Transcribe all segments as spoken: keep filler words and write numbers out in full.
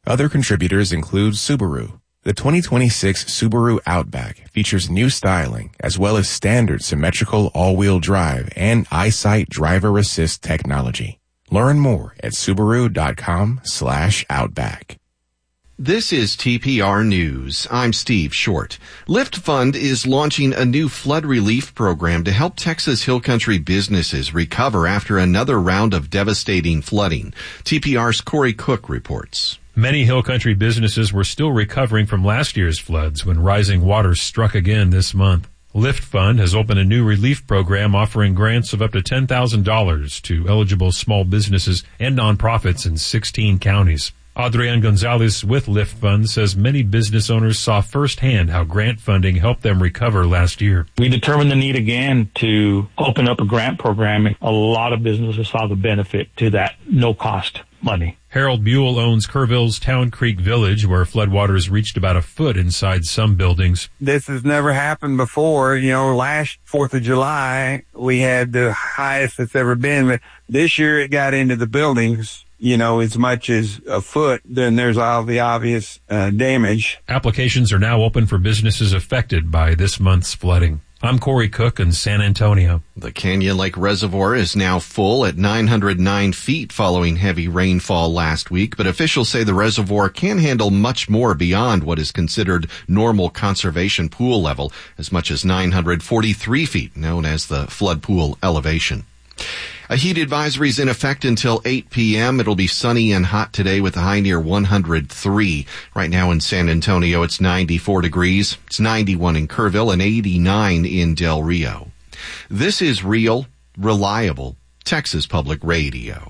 Other contributors include Subaru. The twenty twenty-six Subaru Outback features new styling as well as standard symmetrical all-wheel drive and EyeSight driver assist technology. Learn more at Subaru.com slash Outback. This is T P R News. I'm Steve Short. Lift Fund is launching a new flood relief program to help Texas Hill Country businesses recover after another round of devastating flooding. T P R's Corey Cook reports. Many Hill Country businesses were still recovering from last year's floods when rising waters struck again this month. Lift Fund has opened a new relief program offering grants of up to ten thousand dollars to eligible small businesses and nonprofits in sixteen counties. Adrian Gonzalez with Lift Fund says many business owners saw firsthand how grant funding helped them recover last year. We determined the need again to open up a grant program. A lot of businesses saw the benefit to that no-cost money. Harold Buell owns Kerrville's Town Creek Village, where floodwaters reached about a foot inside some buildings. This has never happened before. You know, last fourth of July, we had the highest it's ever been. But this year, it got into the buildings, you know, as much as a foot. Then there's all the obvious uh, damage. Applications are now open for businesses affected by this month's flooding. I'm Corey Cook in San Antonio. The Canyon Lake Reservoir is now full at nine hundred nine feet following heavy rainfall last week, but officials say the reservoir can handle much more beyond what is considered normal conservation pool level, as much as nine hundred forty-three feet, known as the flood pool elevation. A heat advisory is in effect until eight p.m. It'll be sunny and hot today with a high near one hundred three. Right now in San Antonio, it's ninety-four degrees. It's ninety-one in Kerrville and eighty-nine in Del Rio. This is real, reliable Texas Public Radio.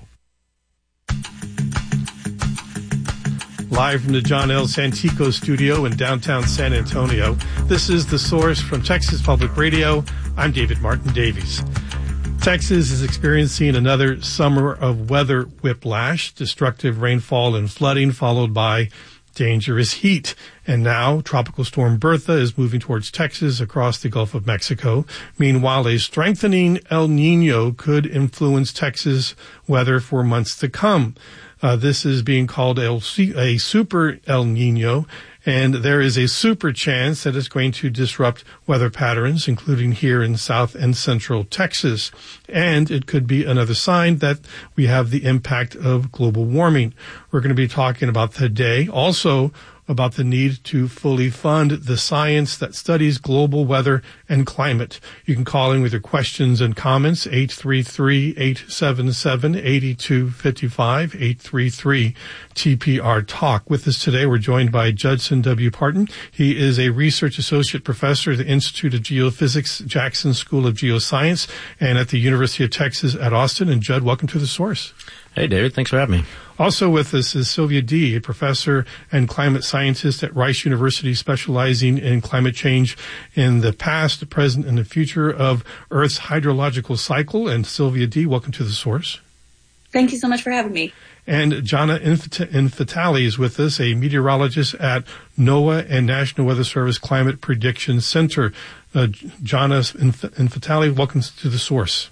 Live from the John L. Santico studio in downtown San Antonio, this is The Source from Texas Public Radio. I'm David Martin Davies. Texas is experiencing another summer of weather whiplash, destructive rainfall and flooding followed by dangerous heat. And now Tropical Storm Bertha is moving towards Texas across the Gulf of Mexico. Meanwhile, a strengthening El Nino could influence Texas weather for months to come. Uh, this is being called a, a super El Nino, and there is a super chance that it's going to disrupt weather patterns, including here in South and Central Texas. And it could be another sign that we have the impact of global warming. We're going to be talking about today also about the need to fully fund the science that studies global weather and climate. You can call in with your questions and comments, eight three three, eight seven seven, eight two five five, eight three three T P R Talk. With us today, we're joined by Judson W. Parton. He is a research associate professor at the Institute of Geophysics, Jackson School of Geoscience, and at the University of Texas at Austin. And Judd, welcome to The Source. Hey, David. Thanks for having me. Also with us is Sylvia Dee, a professor and climate scientist at Rice University, specializing in climate change in the past, the present, and the future of Earth's hydrological cycle. And Sylvia Dee, welcome to The Source. Thank you so much for having me. And Jana Infitali is with us, a meteorologist at NOAA and National Weather Service Climate Prediction Center. Uh, Jana Infitali, welcome to The Source.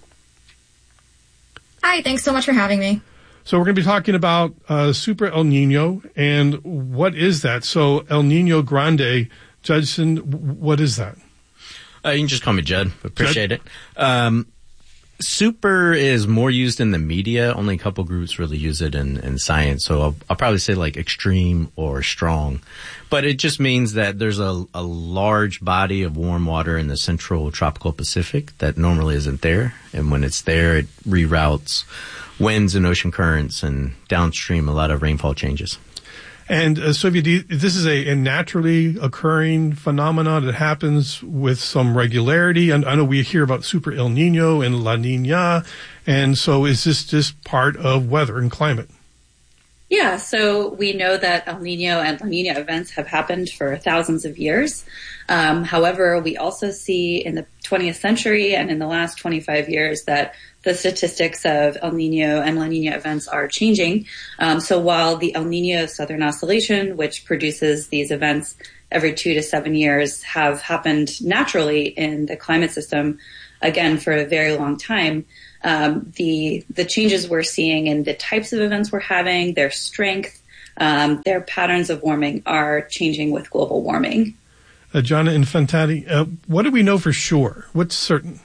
Hi, thanks so much for having me. So we're going to be talking about uh, Super El Nino, and what is that? So El Nino Grande, Judson, what is that? Uh, you can just call me Judd. Appreciate Judd? it. Um, super is more used in the media. Only a couple groups really use it in, in science. So I'll, I'll probably say like extreme or strong. But it just means that there's a, a large body of warm water in the central tropical Pacific that normally isn't there. And when it's there, it reroutes winds and ocean currents, and downstream a lot of rainfall changes. And uh, so, if you, this is a, a naturally occurring phenomenon that happens with some regularity. And I know we hear about Super El Nino and La Nina. And so is this just part of weather and climate? Yeah, so we know that El Nino and La Nina events have happened for thousands of years. Um, however, we also see in the twentieth century and in the last twenty-five years that the statistics of El Nino and La Nina events are changing. Um, so while the El Nino Southern Oscillation, which produces these events every two to seven years, have happened naturally in the climate system, again, for a very long time, um, the the changes we're seeing in the types of events we're having, their strength, um, their patterns of warming are changing with global warming. Uh, Gianna Infantati, uh, what do we know for sure? What's certain?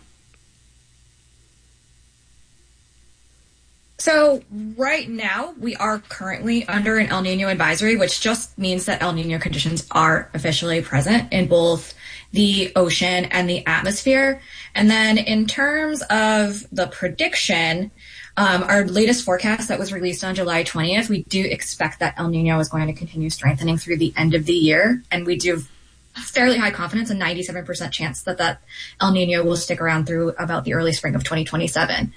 So right now, we are currently under an El Nino advisory, which just means that El Nino conditions are officially present in both the ocean and the atmosphere. And then in terms of the prediction, um, our latest forecast that was released on July twentieth, we do expect that El Nino is going to continue strengthening through the end of the year. And we do have fairly high confidence, a ninety-seven percent chance that that El Nino will stick around through about the early spring of twenty twenty-seven.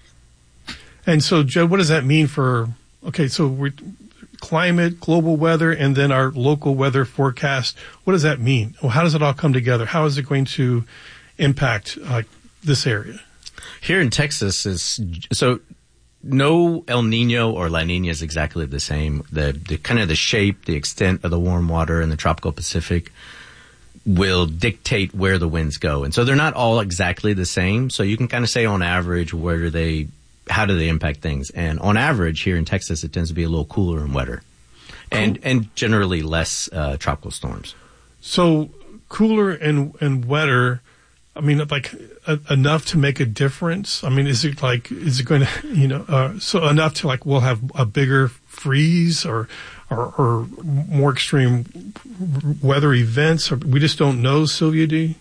And so, Joe, what does that mean for, okay, so we're climate, global weather, and then our local weather forecast? What does that mean? Well, how does it all come together? How is it going to impact uh, this area? Here in Texas is, so no El Nino or La Nina is exactly the same. The, the kind of the shape, the extent of the warm water in the tropical Pacific will dictate where the winds go. And so they're not all exactly the same. So you can kind of say on average, where do they, how do they impact things? And on average here in Texas, it tends to be a little cooler and wetter, and, cool. and generally less uh, tropical storms. So cooler and, and wetter, I mean, like uh, enough to make a difference. I mean, is it like, is it going to, you know, uh, so enough to like, we'll have a bigger freeze or, or, or more extreme weather events? Or we just don't know, Sylvia D?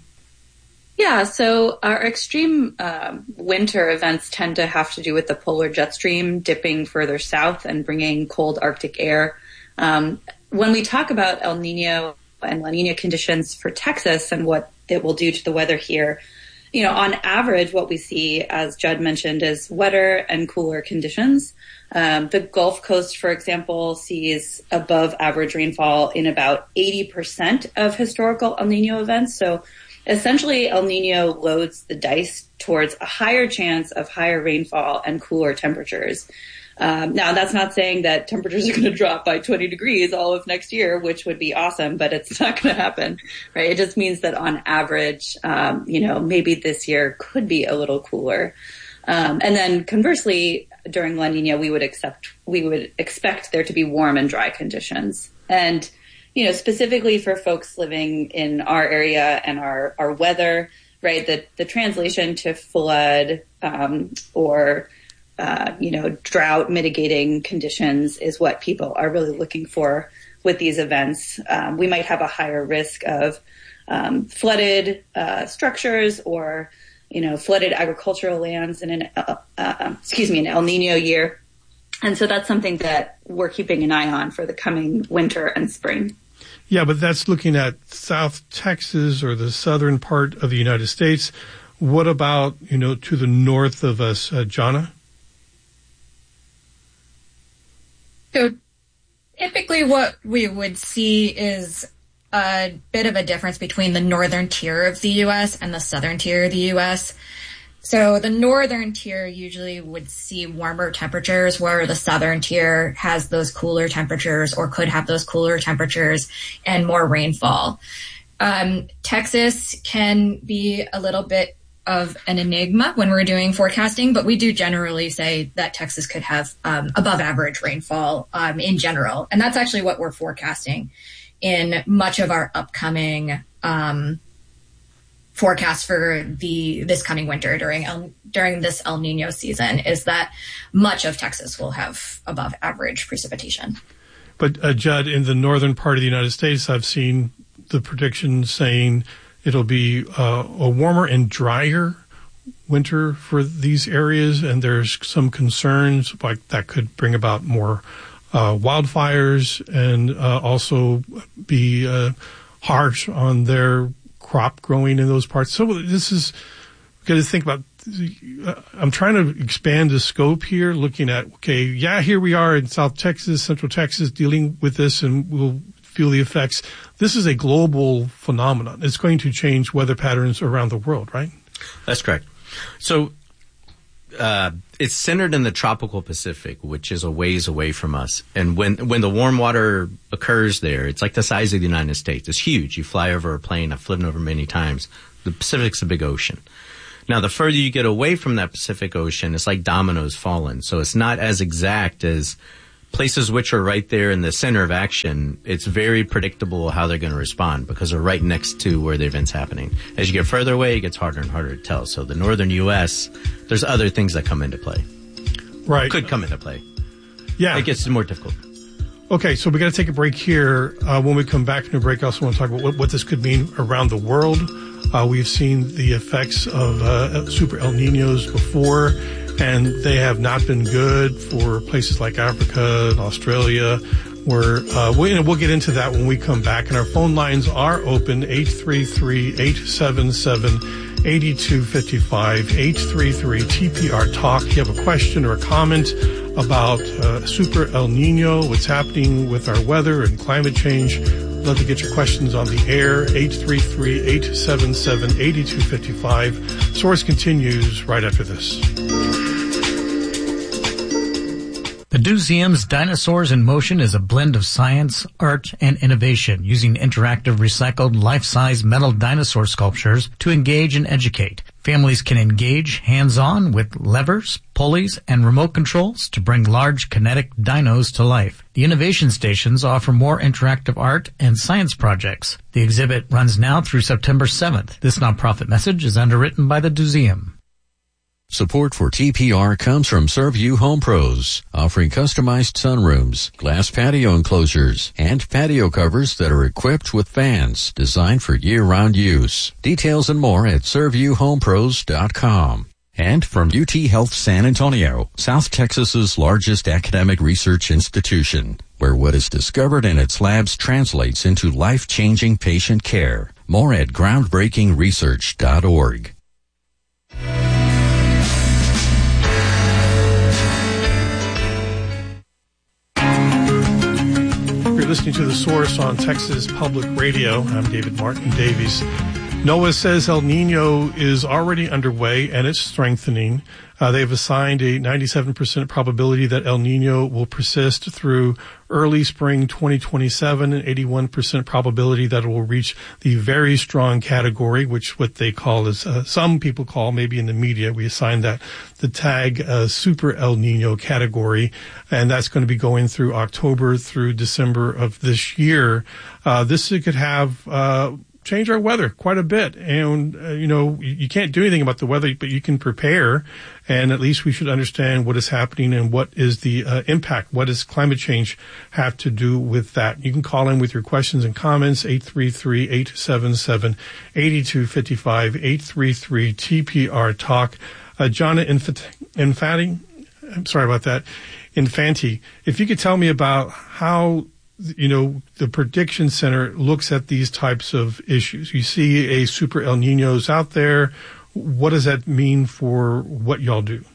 Yeah, so our extreme um, winter events tend to have to do with the polar jet stream dipping further south and bringing cold Arctic air. Um, when we talk about El Nino and La Nina conditions for Texas and what it will do to the weather here, you know, on average, what we see, as Judd mentioned, is wetter and cooler conditions. Um, the Gulf Coast, for example, sees above average rainfall in about eighty percent of historical El Nino events. So essentially, El Nino loads the dice towards a higher chance of higher rainfall and cooler temperatures. Um, now, that's not saying that temperatures are going to drop by twenty degrees all of next year, which would be awesome, but it's not going to happen, right? It just means that on average, um, you know, maybe this year could be a little cooler. Um, and then conversely, during La Nina, we would accept, we would expect there to be warm and dry conditions. And you know, specifically for folks living in our area and our, our weather, right, the, the translation to flood um, or, uh, you know, drought mitigating conditions is what people are really looking for with these events. Um, we might have a higher risk of um, flooded uh, structures or, you know, flooded agricultural lands in an, uh, uh, excuse me, an El Nino year. And so that's something that we're keeping an eye on for the coming winter and spring. Yeah, but that's looking at South Texas or the southern part of the United States. What about, you know, to the north of us, uh, Jana? So typically what we would see is a bit of a difference between the northern tier of the U S and the southern tier of the U S. So the northern tier usually would see warmer temperatures, where the southern tier has those cooler temperatures or could have those cooler temperatures and more rainfall. Um, Texas can be a little bit of an enigma when we're doing forecasting, but we do generally say that Texas could have um, above average rainfall um, in general. And that's actually what we're forecasting in much of our upcoming um forecast for the this coming winter during El, during this El Nino season, is that much of Texas will have above average precipitation. But uh, Judd, in the northern part of the United States, I've seen the predictions saying it'll be uh, a warmer and drier winter for these areas, and there's some concerns like that could bring about more uh, wildfires and uh, also be uh, harsh on their crop growing in those parts. So this is, we've got to think about, uh, I'm trying to expand the scope here, looking at, okay, yeah, here we are in South Texas, Central Texas, dealing with this, and we'll feel the effects. This is a global phenomenon. It's going to change weather patterns around the world, right? That's correct. So uh, it's centered in the tropical Pacific, which is a ways away from us. And when when the warm water occurs there, it's like the size of the United States. It's huge. You fly over a plane. I've flown over many times. The Pacific's a big ocean. Now, the further you get away from that Pacific Ocean, it's like dominoes falling. So it's not as exact as places which are right there in the center of action, it's very predictable how they're going to respond because they're right next to where the event's happening. As you get further away, it gets harder and harder to tell. So the northern U S, there's other things that come into play. Right. Could come into play. Yeah. It gets more difficult. Okay, so we got to take a break here. Uh, when we come back from the break, I also want to talk about what, what this could mean around the world. Uh, we've seen the effects of uh, super El Niños before, and they have not been good for places like Africa and Australia, where uh, we, we'll get into that when we come back. And our phone lines are open, eight three three, eight seven seven, eight two five five, eight three three T P R Talk. If you have a question or a comment about uh, Super El Nino, what's happening with our weather and climate change, love to get your questions on the air, eight three three, eight seven seven, eight two five five. Source continues right after this. The Museum's Dinosaurs in Motion is a blend of science, art, and innovation using interactive recycled life-size metal dinosaur sculptures to engage and educate. Families can engage hands-on with levers, pulleys, and remote controls to bring large kinetic dinos to life. The innovation stations offer more interactive art and science projects. The exhibit runs now through September seventh. This nonprofit message is underwritten by the Museum. Support for T P R comes from Servview Home Pros, offering customized sunrooms, glass patio enclosures, and patio covers that are equipped with fans designed for year-round use. Details and more at servview home pros dot com. And from U T Health San Antonio, South Texas's largest academic research institution, where what is discovered in its labs translates into life-changing patient care. More at groundbreaking research dot org. You're listening to The Source on Texas Public Radio. I'm David Martin Davies. NOAA says El Nino is already underway and it's strengthening. Uh, they've assigned a ninety-seven percent probability that El Nino will persist through early spring twenty twenty-seven and eighty-one percent probability that it will reach the very strong category, which what they call is, uh, some people call, maybe in the media, we assign that the tag uh, Super El Nino category, and that's going to be going through October through December of this year. Uh, this could have uh change our weather quite a bit. And, uh, you know, you, you can't do anything about the weather, but you can prepare. And at least we should understand what is happening and what is the uh, impact. What does climate change have to do with that? You can call in with your questions and comments, eight three three, eight seven seven, eight two five five, eight three three T P R Talk. Uh, Jonna Infatti, I'm sorry about that, Infanti, if you could tell me about how you know, the Prediction Center looks at these types of issues. You see a Super El Niños out there. What does that mean for what y'all do?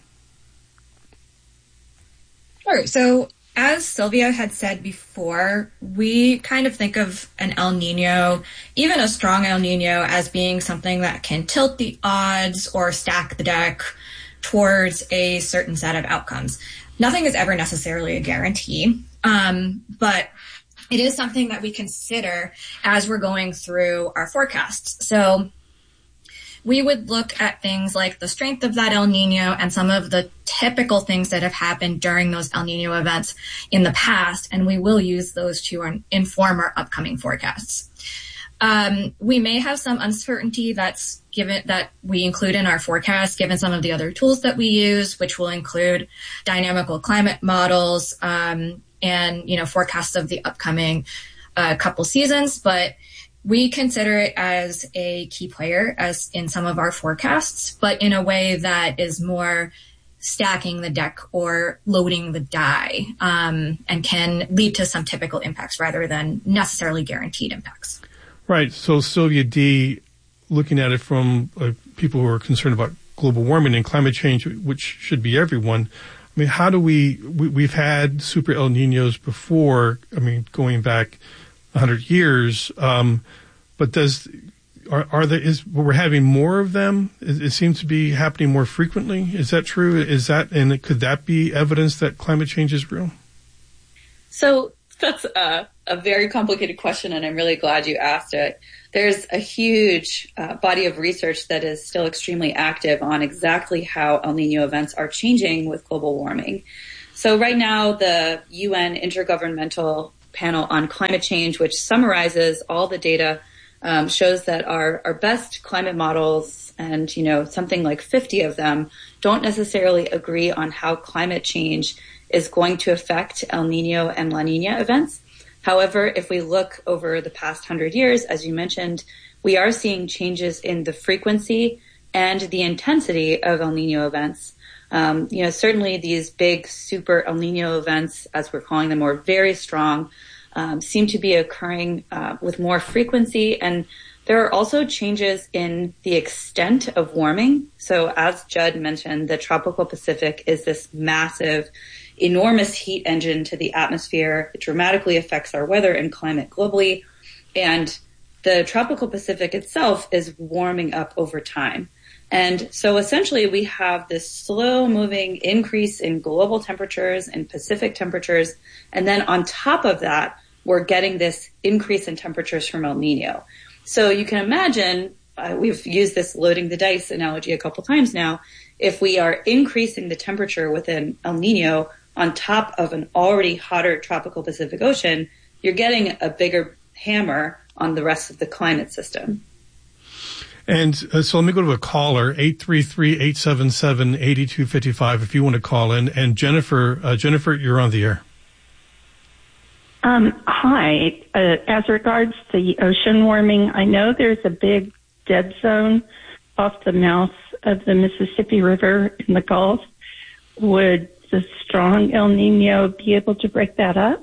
Sure. So as Sylvia had said before, we kind of think of an El Nino, even a strong El Nino, as being something that can tilt the odds or stack the deck towards a certain set of outcomes. Nothing is ever necessarily a guarantee, um, but it is something that we consider as we're going through our forecasts. So we would look at things like the strength of that El Nino and some of the typical things that have happened during those El Nino events in the past, and we will use those to inform our upcoming forecasts. Um, we may have some uncertainty that's given that we include in our forecast, given some of the other tools that we use, which will include dynamical climate models, um, and, you know, forecasts of the upcoming uh, couple seasons, but we consider it as a key player as in some of our forecasts, but in a way that is more stacking the deck or loading the die, um, and can lead to some typical impacts rather than necessarily guaranteed impacts. Right. So Sylvia D, looking at it from uh, people who are concerned about global warming and climate change, which should be everyone, I mean, how do we, we, we've had Super El Niños before, I mean, going back one hundred years, um, but does, are, are there, is, we're having more of them? It, it seems to be happening more frequently. Is that true? Is that, and could that be evidence that climate change is real? So that's a, a very complicated question, and I'm really glad you asked it. There's a huge uh, body of research that is still extremely active on exactly how El Nino events are changing with global warming. So right now, the U N Intergovernmental Panel on Climate Change, which summarizes all the data, um, shows that our, our best climate models, and, you know, something like fifty of them, don't necessarily agree on how climate change is going to affect El Nino and La Nina events. However, if we look over the past hundred years, as you mentioned, we are seeing changes in the frequency and the intensity of El Nino events. Um, you know, certainly these big super El Nino events, as we're calling them, are very strong, um, seem to be occurring uh, with more frequency. And there are also changes in the extent of warming. So as Judd mentioned, the tropical Pacific is this massive, enormous heat engine to the atmosphere. It dramatically affects our weather and climate globally. And the tropical Pacific itself is warming up over time. And so essentially we have this slow moving increase in global temperatures and Pacific temperatures. And then on top of that, we're getting this increase in temperatures from El Nino. So you can imagine, uh, we've used this loading the dice analogy a couple times now. If we are increasing the temperature within El Nino on top of an already hotter tropical Pacific Ocean, you're getting a bigger hammer on the rest of the climate system. And uh, so let me go to a caller, eight three three, eight seven seven, eight two five five, if you want to call in. And Jennifer, uh, Jennifer, you're on the air. Um, hi. Uh, as regards the ocean warming, I know there's a big dead zone off the mouth of the Mississippi River in the Gulf. Would the strong El Nino be able to break that up?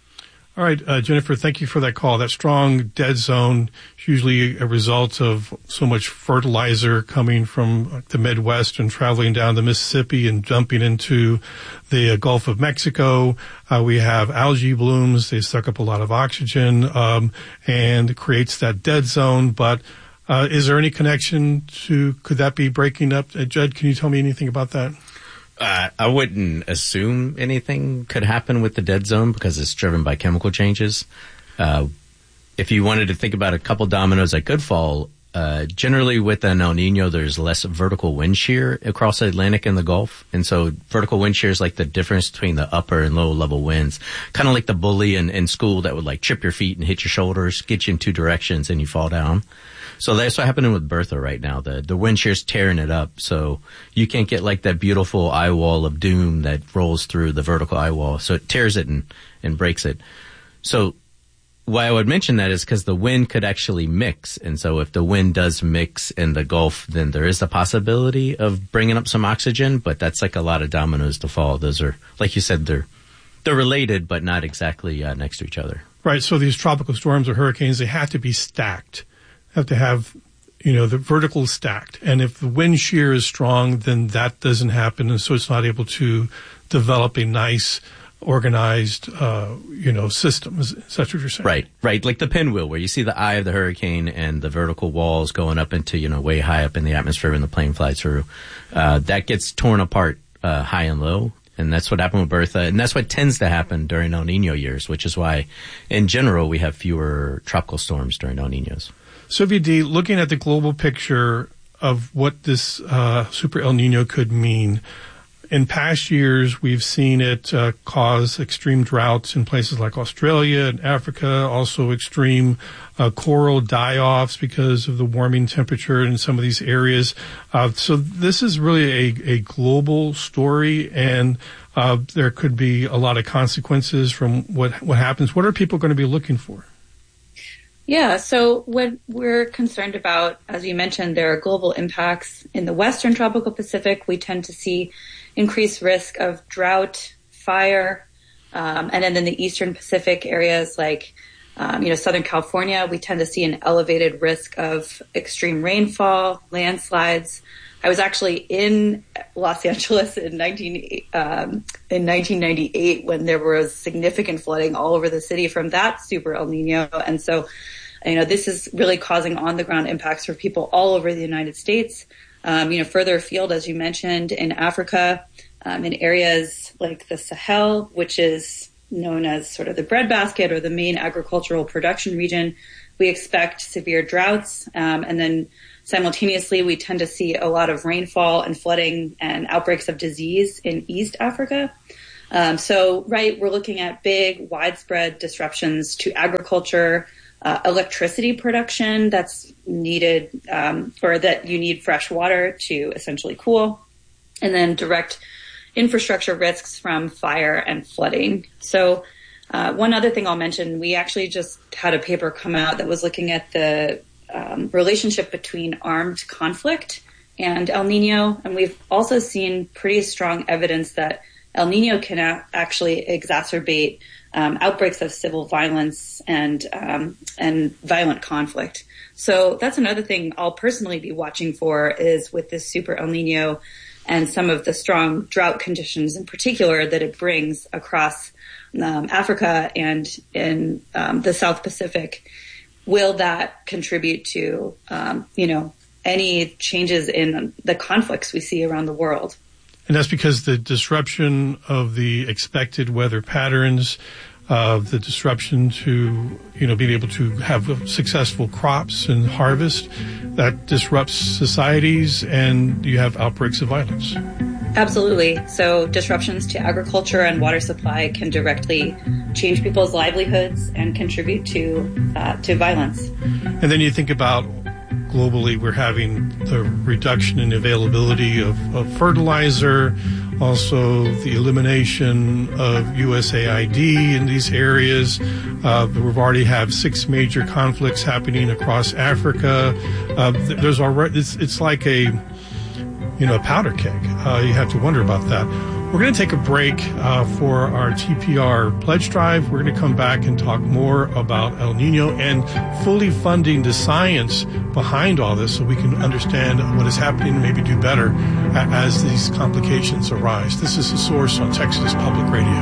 All right, uh, Jennifer, thank you for that call. That strong dead zone is usually a result of so much fertilizer coming from the Midwest and traveling down the Mississippi and dumping into the uh, Gulf of Mexico. Uh, we have algae blooms. They suck up a lot of oxygen um, and creates that dead zone. But uh, is there any connection to, could that be breaking up? Uh, Judd, can you tell me anything about that? Uh, I wouldn't assume anything could happen with the dead zone because it's driven by chemical changes. Uh, if you wanted to think about a couple dominoes that could fall, uh, generally with an El Nino, there's less vertical wind shear across the Atlantic and the Gulf. And so vertical wind shear is like the difference between the upper and lower level winds, kind of like the bully in, in school that would like trip your feet and hit your shoulders, get you in two directions and you fall down. So that's what's happening with Bertha right now. The the wind shear's tearing it up. So you can't get like that beautiful eye wall of doom that rolls through the vertical eye wall. So it tears it and, and breaks it. So why I would mention that is because the wind could actually mix. And so if the wind does mix in the Gulf, then there is the possibility of bringing up some oxygen. But that's like a lot of dominoes to fall. Those are, like you said, they're they're related, but not exactly uh, next to each other. Right. So these tropical storms or hurricanes, they have to be stacked. Have to have, you know, the vertical stacked. And if the wind shear is strong, then that doesn't happen. And so it's not able to develop a nice, organized, uh, you know, system. Is, is that what you're saying? Right, right. Like the pinwheel where you see the eye of the hurricane and the vertical walls going up into, you know, way high up in the atmosphere when the plane flies through. Uh, that gets torn apart, uh, high and low. And that's what happened with Bertha. And that's what tends to happen during El Nino years, which is why in general we have fewer tropical storms during El Ninos. Sylvia D., looking at the global picture of what this uh, super El Nino could mean, in past years we've seen it uh, cause extreme droughts in places like Australia and Africa, also extreme uh, coral die-offs because of the warming temperature in some of these areas. Uh, so this is really a, a global story, and uh, there could be a lot of consequences from what, what happens. What are people going to be looking for? Yeah, so what we're concerned about, as you mentioned, there are global impacts. In the western tropical Pacific, we tend to see increased risk of drought, fire, um, and then in the eastern Pacific areas like, um, you know, Southern California, we tend to see an elevated risk of extreme rainfall, landslides. I was actually in Los Angeles in nineteen um, in nineteen ninety-eight when there was significant flooding all over the city from that super El Nino, and so, you know, this is really causing on-the-ground impacts for people all over the United States. Um, you know, further afield, as you mentioned, in Africa, um, in areas like the Sahel, which is known as sort of the breadbasket or the main agricultural production region, we expect severe droughts, um, and then simultaneously, we tend to see a lot of rainfall and flooding and outbreaks of disease in East Africa. Um, so, right, we're looking at big, widespread disruptions to agriculture, uh, electricity production that's needed, um, or that you need fresh water to essentially cool, and then direct infrastructure risks from fire and flooding. So, uh, one other thing I'll mention, we actually just had a paper come out that was looking at the um, relationship between armed conflict and El Nino, and we've also seen pretty strong evidence that El Nino can a- actually exacerbate um, outbreaks of civil violence and um, and violent conflict. So that's another thing I'll personally be watching for, is with this super El Nino and some of the strong drought conditions in particular that it brings across um, Africa and in um, the South Pacific. Will that contribute to, um, you know, any changes in the conflicts we see around the world? And that's because the disruption of the expected weather patterns, of uh, the disruption to, you know, being able to have successful crops and harvest, that disrupts societies, and you have outbreaks of violence. Absolutely. So disruptions to agriculture and water supply can directly change people's livelihoods and contribute to uh, to violence. And then you think about globally, we're having the reduction in availability of, of fertilizer, also the elimination of U S A I D in these areas. Uh, we've already have six major conflicts happening across Africa. Uh, there's already, it's, it's like a, you know, a powder keg. Uh, you have to wonder about that. We're going to take a break uh, for our T P R pledge drive. We're going to come back and talk more about El Nino and fully funding the science behind all this so we can understand what is happening and maybe do better as these complications arise. This is The Source on Texas Public Radio.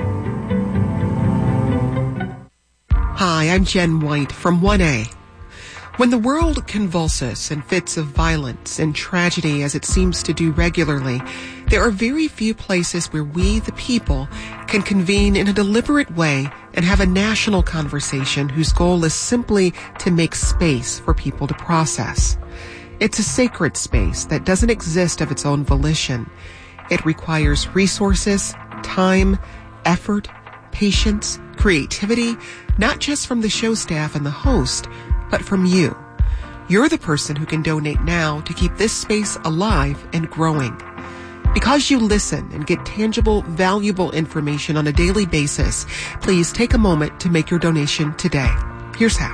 Hi, I'm Jen White from one A. When the world convulses in fits of violence and tragedy, as it seems to do regularly, there are very few places where we, the people, can convene in a deliberate way and have a national conversation whose goal is simply to make space for people to process. It's a sacred space that doesn't exist of its own volition. It requires resources, time, effort, patience, creativity, not just from the show staff and the host, but from you. You're the person who can donate now to keep this space alive and growing. Because you listen and get tangible, valuable information on a daily basis, please take a moment to make your donation today. Here's how.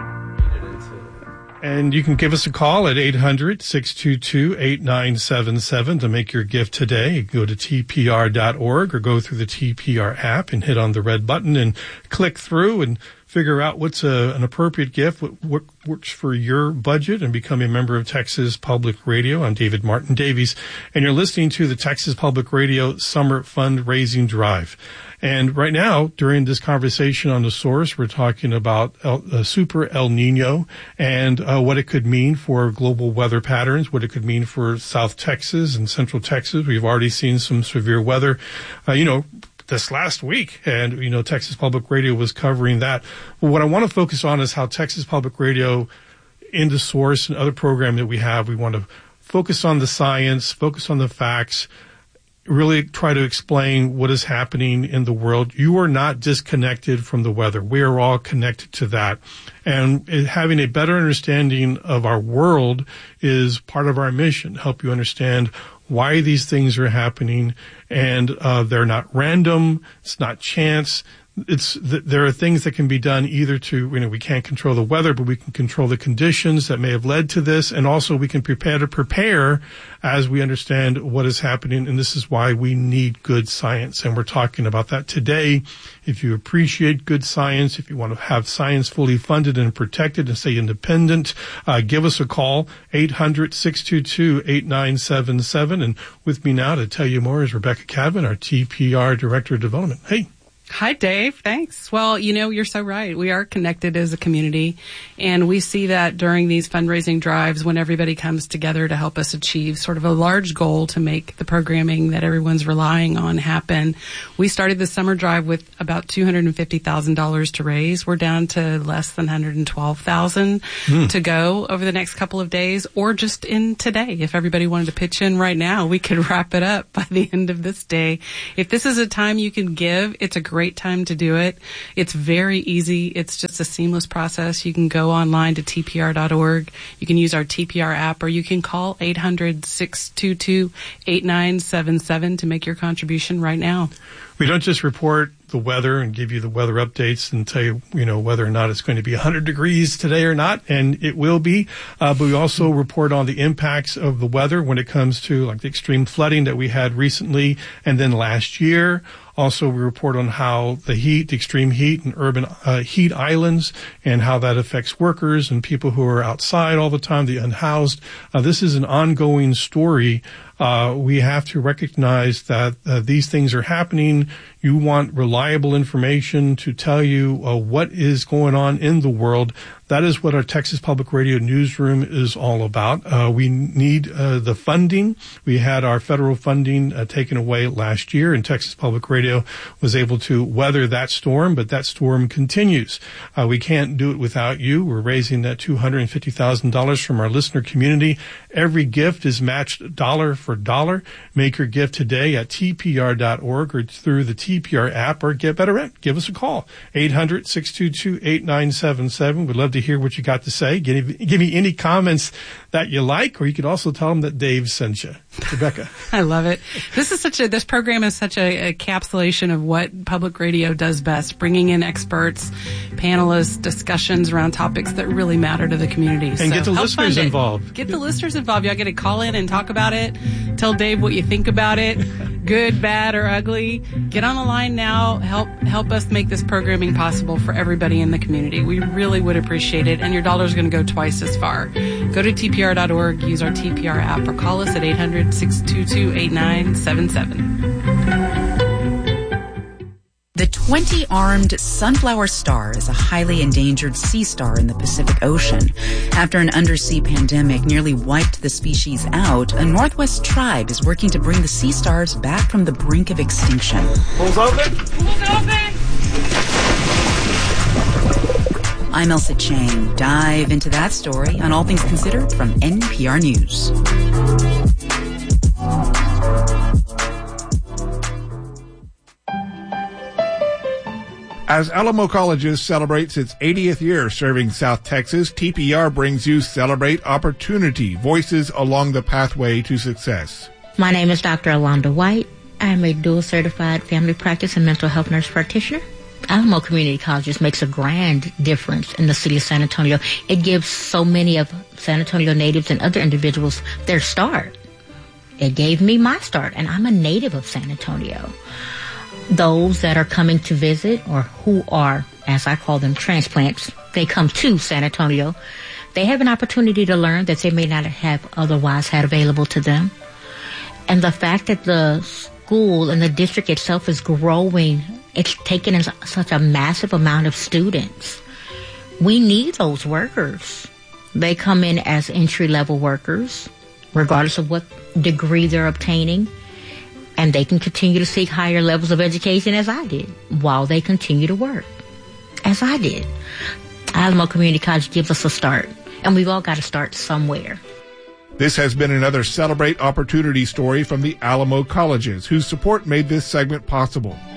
And you can give us a call at eight hundred, six two two, eight nine seven seven to make your gift today. Go to T P R dot org or go through the T P R app and hit on the red button and click through and figure out what's a, an appropriate gift, what, what works for your budget, and become a member of Texas Public Radio. I'm David Martin Davies, and you're listening to the Texas Public Radio Summer Fundraising Drive. And right now, during this conversation on The Source, we're talking about El, uh, Super El Nino and uh, what it could mean for global weather patterns, what it could mean for South Texas and Central Texas. We've already seen some severe weather, uh, you know, this last week, and, you know, Texas Public Radio was covering that. But what I want to focus on is how Texas Public Radio, in The Source and other programming that we have, we want to focus on the science, focus on the facts, really try to explain what is happening in the world. You are not disconnected from the weather. We are all connected to that. And having a better understanding of our world is part of our mission, help you understand why these things are happening, and uh, they're not random. It's not chance. It's th- there are things that can be done either to, you know, we can't control the weather, but we can control the conditions that may have led to this, and also we can prepare to prepare as we understand what is happening. And this is why we need good science, and we're talking about that today. If you appreciate good science, if you want to have science fully funded and protected and stay independent, uh, give us a call, eight hundred, six two two, eight nine seven seven. And with me now to tell you more is Rebecca Cadman, our T P R Director of Development. Hey. Hi, Dave. Thanks. Well, you know, you're so right. We are connected as a community, and we see that during these fundraising drives when everybody comes together to help us achieve sort of a large goal to make the programming that everyone's relying on happen. We started the summer drive with about two hundred fifty thousand dollars to raise. We're down to less than one hundred twelve thousand dollars mm. to go over the next couple of days, or just in today. If everybody wanted to pitch in right now, we could wrap it up by the end of this day. If this is a time you can give, it's a great time to do it. It's very easy. It's just a seamless process. You can go online to T P R dot org. You can use our T P R app, or you can call eight hundred, six two two, eight nine seven seven to make your contribution right now. We don't just report the weather and give you the weather updates and tell you, you know, whether or not it's going to be one hundred degrees today or not, and it will be. Uh, but we also report on the impacts of the weather when it comes to like the extreme flooding that we had recently and then last year. Also, we report on how the heat, the extreme heat and urban uh, heat islands, and how that affects workers and people who are outside all the time, the unhoused. Uh, this is an ongoing story. Uh, we have to recognize that uh, these things are happening. You want reliable information to tell you uh, what is going on in the world. That is what our Texas Public Radio newsroom is all about. Uh, we need uh, the funding. We had our federal funding uh, taken away last year, and Texas Public Radio was able to weather that storm, but that storm continues. Uh, we can't do it without you. We're raising that two hundred fifty thousand dollars from our listener community. Every gift is matched dollar for dollar. Make your gift today at T P R dot org or through the T P R app, or get better at, give us a call. eight hundred, six two two, eight nine seven seven. We'd love to hear what you got to say. Give, give me any comments that you like, or you could also tell them that Dave sent you. Rebecca. I love it. This is such a, this program is such a, a encapsulation of what public radio does best, bringing in experts, panelists, discussions around topics that really matter to the community. And so get the listeners involved. Get the listeners involved. Y'all get to call in and talk about it. Tell Dave what you think about it. Good, bad, or ugly. Get on the line now. Help help us make this programming possible for everybody in the community. We really would appreciate it, and your dollar's going to go twice as far. Go to T P R dot org, use our T P R app, or call us at eight hundred, six two two, eight nine seven seven. The twenty-armed sunflower star is a highly endangered sea star in the Pacific Ocean. After an undersea pandemic nearly wiped the species out, a Northwest tribe is working to bring the sea stars back from the brink of extinction. Pulls open! Pulls open! I'm Elsa Chang. Dive into that story on All Things Considered from N P R News. As Alamo Colleges celebrates its eightieth year serving South Texas, T P R brings you Celebrate Opportunity, Voices Along the Pathway to Success. My name is Doctor Alonda White. I am a dual certified family practice and mental health nurse practitioner. Alamo Community Colleges makes a grand difference in the city of San Antonio. It gives so many of San Antonio natives and other individuals their start. It gave me my start, and I'm a native of San Antonio. Those that are coming to visit, or who are, as I call them, transplants, they come to San Antonio, they have an opportunity to learn that they may not have otherwise had available to them. And the fact that the school and the district itself is growing, it's taken in such a massive amount of students. We need those workers. They come in as entry-level workers, regardless of what degree they're obtaining. And they can continue to seek higher levels of education as I did, while they continue to work, as I did. Alamo Community College gives us a start, and we've all got to start somewhere. This has been another Celebrate Opportunity story from the Alamo Colleges, whose support made this segment possible.